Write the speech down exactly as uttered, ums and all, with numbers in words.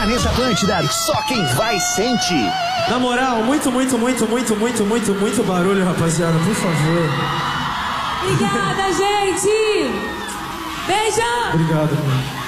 Planeta Atlântida, só quem vai sente. Na moral, muito, muito, muito, muito, muito, muito, muito barulho, rapaziada, por favor. Obrigada, gente! Beijo! Obrigado, mano.